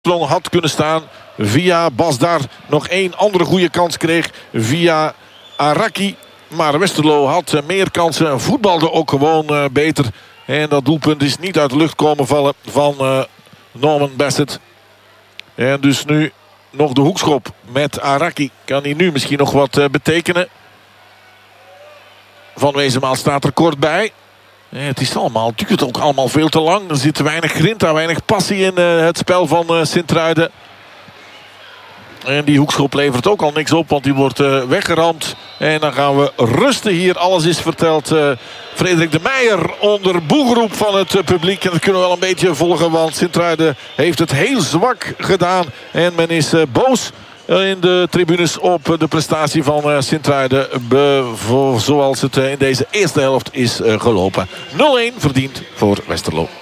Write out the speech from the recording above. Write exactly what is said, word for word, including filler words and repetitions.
had kunnen staan. Via Basdar nog één andere goede kans kreeg. Via Araki. Maar Westerlo had meer kansen. Voetbalde ook gewoon uh, beter. En dat doelpunt is niet uit de lucht komen vallen van uh, Norman Bassett. En dus nu nog de hoekschop met Araki. Kan hij nu misschien nog wat uh, betekenen. Van Wezenmaal staat er kort bij. Ja, het is allemaal, het duurt ook allemaal veel te lang. Er zit weinig grinta, weinig passie in uh, het spel van uh, Sint-Truiden. En die hoekschop levert ook al niks op, want die wordt uh, weggeramd. En dan gaan we rusten hier. Alles is verteld. Uh, Frederik de Meijer onder boegeroep van het uh, publiek. En dat kunnen we wel een beetje volgen, want Sint-Truiden heeft het heel zwak gedaan. En men is uh, boos in de tribunes op de prestatie van uh, Sint-Truiden. Zoals het uh, in deze eerste helft is uh, gelopen. nul-een verdiend voor Westerlo.